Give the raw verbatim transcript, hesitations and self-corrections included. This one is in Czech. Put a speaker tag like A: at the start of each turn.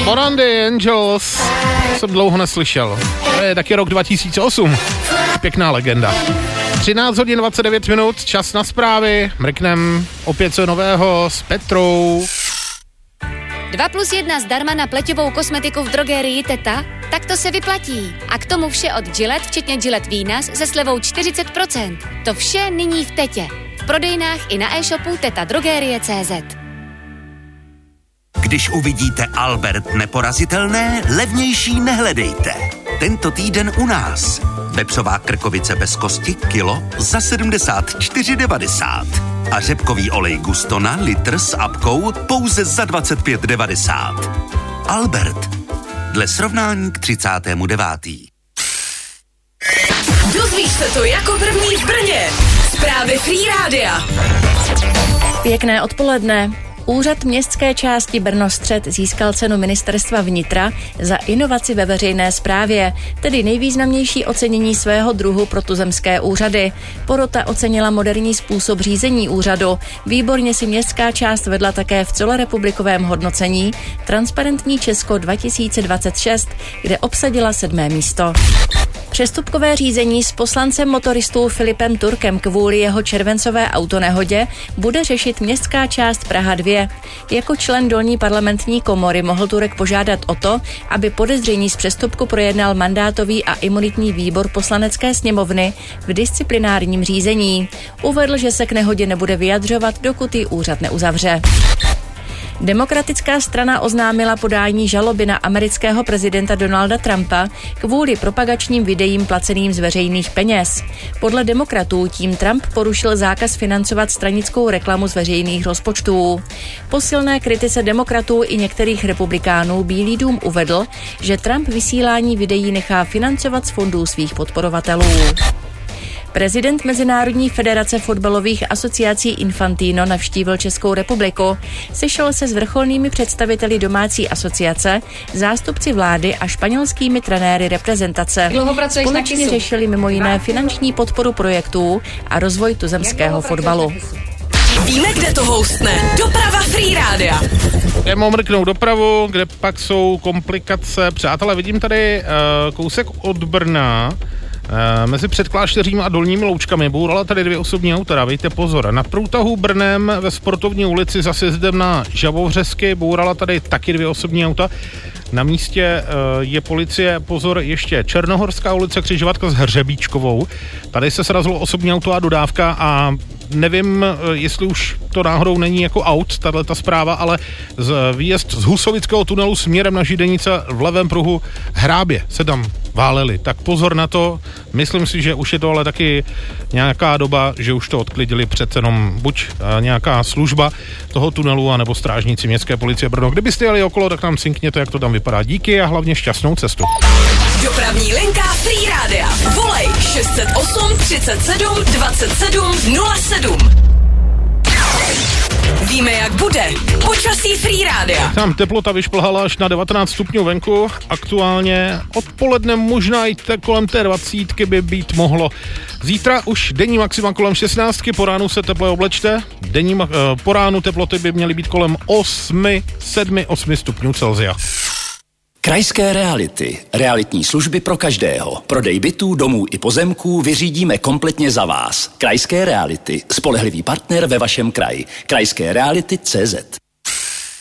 A: Morandi Angels jsem dlouho neslyšel. To je taky rok dva tisíce osm. Pěkná legenda. třináct hodin dvacet devět minut, čas na zprávy. Mrknem opět co nového s Petrou.
B: dva plus jedna zdarma na pleťovou kosmetiku v drogérii Teta? Tak to se vyplatí. A k tomu vše od Gillette, včetně Gillette Venus, se slevou čtyřicet procent. To vše nyní v Tetě. V prodejnách i na e-shopu teta drogerie tečka cé zet.
C: Když uvidíte Albert neporazitelné, levnější nehledejte. Tento týden u nás. Vepřová krkovice bez kosti kilo za sedmdesát čtyři devadesát. A řepkový olej Gustona litr s apkou pouze za dvacet pět devadesát. Albert. Dle srovnání k třicátému devátému
D: Dozvíš se to jako první v Brně. Zprávy Free Rádia.
E: Pěkné odpoledne. Úřad městské části Brno-Střed získal cenu Ministerstva vnitra za inovaci ve veřejné správě, tedy nejvýznamnější ocenění svého druhu pro tuzemské úřady. Porota ocenila moderní způsob řízení úřadu. Výborně si městská část vedla také v celorepublikovém hodnocení Transparentní Česko dva tisíce dvacet šest, kde obsadila sedmé místo. Přestupkové řízení s poslancem motoristů Filipem Turkem kvůli jeho červencové autonehodě bude řešit městská část Praha dva. Jako člen dolní parlamentní komory mohl Turek požádat o to, aby podezření z přestupku projednal mandátový a imunitní výbor Poslanecké sněmovny v disciplinárním řízení. Uvedl, že se k nehodě nebude vyjadřovat, dokud ji úřad neuzavře. Demokratická strana oznámila podání žaloby na amerického prezidenta Donalda Trumpa kvůli propagačním videím placeným z veřejných peněz. Podle demokratů tím Trump porušil zákaz financovat stranickou reklamu z veřejných rozpočtů. Po silné kritice demokratů i některých republikánů Bílý dům uvedl, že Trump vysílání videí nechá financovat z fondů svých podporovatelů. Prezident Mezinárodní federace fotbalových asociací Infantino navštívil Českou republiku. Sešel se s vrcholnými představiteli domácí asociace, zástupci vlády a španělskými trenéry reprezentace. Společně řešili mimo jiné finanční podporu projektů a rozvoj tuzemského fotbalu.
D: Víme, kde to houstne. Doprava Free Rádia.
A: Jdeme mrknout dopravu, kde pak jsou komplikace. Přátelé, vidím tady uh, kousek od Brna. E, mezi Předklášteřím a Dolními Loučkami bourala tady dvě osobní auta, dávejte pozor. Na průtahu Brnem ve Sportovní ulici za sjezdem na Žabovřesky bourala tady taky dvě osobní auta. Na místě e, je policie, pozor, ještě Černohorská ulice, křižovatka s Hřebíčkovou. Tady se srazilo osobní auto a dodávka a nevím, jestli už to náhodou není jako aut, tato zpráva, ale z výjezd z Husovického tunelu směrem na Židenice v levém pruhu Hrábě se tam váleli. Tak pozor na to, myslím si, že už je to ale taky nějaká doba, že už to odklidili přece jenom buď nějaká služba toho tunelu, anebo strážníci městské policie Brno. Kdybyste jeli okolo, tak nám cinkněte, jak to tam vypadá. Díky a hlavně šťastnou cestu.
D: Dopravní linka Free Rádia. Volej šest set osm třicet sedm dvacet sedm nula sedm. Víme, jak bude. Počasí Free Rádia.
A: Tam teplota vyšplhala až na devatenáct stupňů venku. Aktuálně odpoledne možná i te kolem té dvacítky by být mohlo. Zítra už denní maxima kolem šestnáctky, po ránu se teple oblečte. Denní, po ránu teploty by měly být kolem osm, sedm, osm stupňů Celsia.
F: Krajské reality. Realitní služby pro každého. Prodej bytů, domů i pozemků vyřídíme kompletně za vás. Krajské reality. Spolehlivý partner ve vašem kraji. krajské reality tečka cé zet.